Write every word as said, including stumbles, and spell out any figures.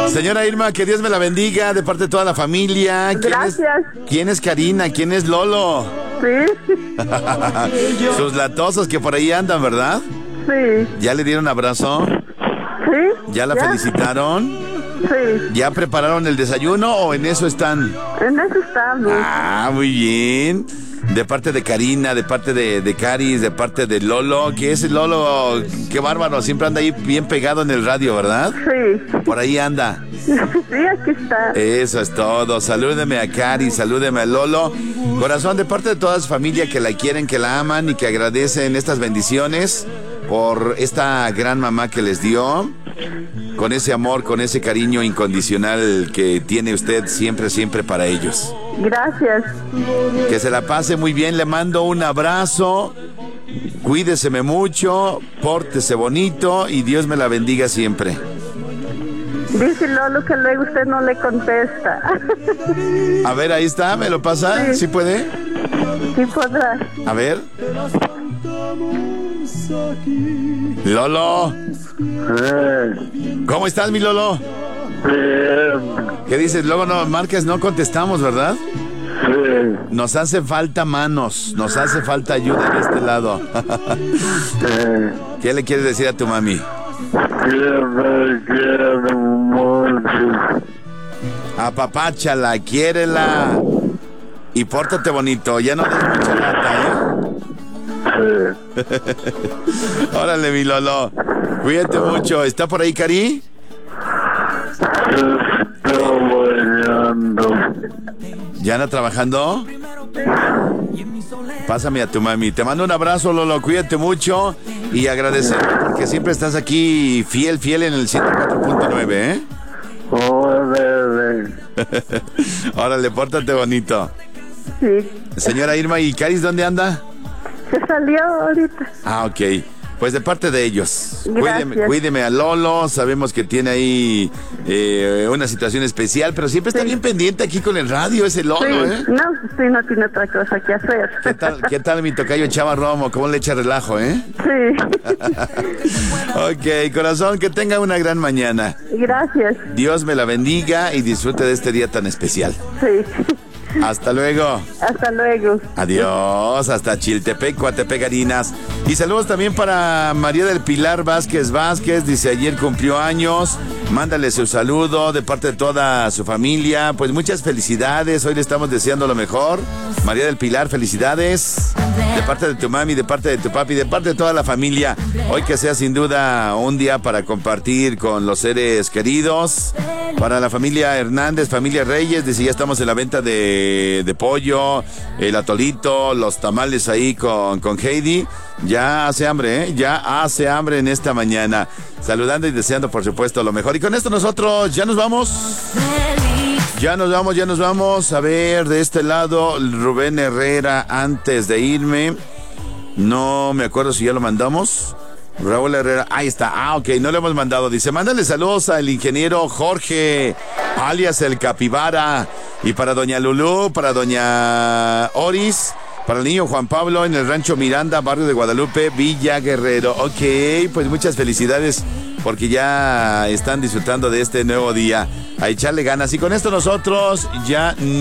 Señora Irma, que Dios me la bendiga de parte de toda la familia. ¿Quién Gracias. Es, ¿Quién es Karina? ¿Quién es Lolo? Sí. Sus latosos que por ahí andan, ¿verdad? Sí. ¿Ya le dieron abrazo? Sí. ¿Ya la ¿Ya? felicitaron? Sí. ¿Ya prepararon el desayuno o en eso están? En eso estamos. Ah, muy bien. De parte de Karina, de parte de, de Caris, de parte de Lolo, que ese Lolo, qué bárbaro, siempre anda ahí bien pegado en el radio, ¿verdad? Sí. Por ahí anda. Sí, aquí está. Eso es todo. Salúdeme a Cari, salúdeme a Lolo. Corazón, de parte de toda su familia que la quieren, que la aman y que agradecen estas bendiciones por esta gran mamá que les dio, con ese amor, con ese cariño incondicional que tiene usted siempre, siempre para ellos. Gracias. Que se la pase muy bien, le mando un abrazo, cuídeseme mucho, pórtese bonito y Dios me la bendiga siempre. Dice Lolo que luego usted no le contesta. A ver, ahí está, ¿me lo pasa? Sí. ¿Sí puede? Sí podrá. A ver. Lolo. ¿Cómo estás, mi Lolo? ¿Qué dices? Luego no marques, no contestamos, ¿verdad? Nos hace falta manos, nos hace falta ayuda de este lado. ¿Qué le quieres decir a tu mami? Apapáchala, quiérela y pórtate bonito, ya no des mucha lata, ¿eh? Órale, mi Lolo, cuídate mucho. ¿Está por ahí, Cari? ¿Ya anda trabajando? Pásame a tu mami. Te mando un abrazo, Lolo. Cuídate mucho y agradecer porque siempre estás aquí fiel, fiel en el ciento cuatro punto nueve, ¿eh? Órale, pórtate bonito. Sí. Señora Irma, ¿y Caris dónde anda? Se salió ahorita. Ah, ok. Pues de parte de ellos. Gracias. Cuídeme, cuídeme a Lolo. Sabemos que tiene ahí eh, una situación especial, pero siempre está Sí. bien pendiente aquí con el radio, ese Lolo, Sí. ¿eh? No, sí, no tiene otra cosa que hacer. ¿Qué tal, qué tal mi tocayo Chava Romo? ¿Cómo le echa relajo, eh? Sí. Ok, corazón, que tenga una gran mañana. Gracias. Dios me la bendiga y disfrute de este día tan especial. Sí. Hasta luego. Hasta luego. Adiós, hasta Chiltepec, Coatepec, Harinas. Y saludos también para María del Pilar Vázquez Vázquez, dice ayer cumplió años, mándale su saludo de parte de toda su familia, pues muchas felicidades, hoy le estamos deseando lo mejor. María del Pilar, felicidades, de parte de tu mami, de parte de tu papi, de parte de toda la familia, hoy que sea sin duda un día para compartir con los seres queridos. Para la familia Hernández, familia Reyes, dice ya estamos en la venta de, de pollo, el atolito, los tamales ahí con, con Heidi. Ya hace hambre, ¿eh? Ya hace hambre en esta mañana. Saludando y deseando, por supuesto, lo mejor. Y con esto nosotros ya nos vamos. Ya nos vamos, ya nos vamos. A ver, de este lado, Rubén Herrera, antes de irme. No me acuerdo si ya lo mandamos. Raúl Herrera, ahí está, ah, ok, no le hemos mandado, dice, mándale saludos al ingeniero Jorge, alias el Capibara, y para doña Lulú, para doña Oris, para el niño Juan Pablo en el rancho Miranda, barrio de Guadalupe, Villa Guerrero. Ok, pues muchas felicidades, porque ya están disfrutando de este nuevo día, a echarle ganas, y con esto nosotros ya...